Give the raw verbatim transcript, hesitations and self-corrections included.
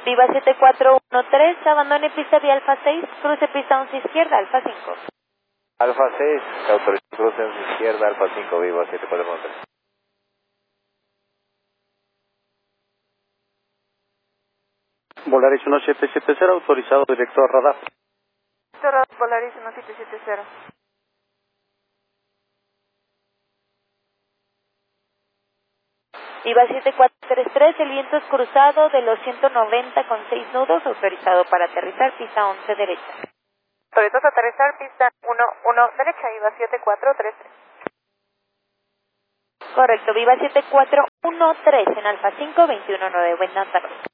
Viva siete cuatro uno tres, abandone pista vía Alfa seis, cruce pista once izquierda, Alfa cinco. Alfa seis, se autoriza cruce once izquierda, Alfa cinco, Viva siete cuatro uno tres. Volaris uno siete siete cero, autorizado directo a radar. Radar Volaris uno siete siete cero. Viva siete cuatro tres tres, el viento es cruzado de los ciento noventa con seis nudos, autorizado para aterrizar, pista once derecha. Autorizados a aterrizar, pista uno uno derecha, Viva siete cuatro tres tres. Correcto, Viva siete cuatro uno tres en Alfa cinco, veintiuno nueve, buenas tardes.